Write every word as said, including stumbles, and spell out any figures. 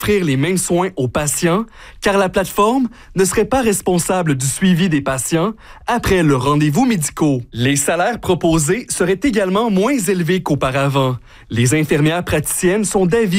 offrir les mêmes soins aux patients, car la plateforme ne serait pas responsable du suivi des patients après leurs rendez-vous médicaux. Les salaires proposés seraient également moins élevés qu'auparavant. Les infirmières praticiennes sont d'avis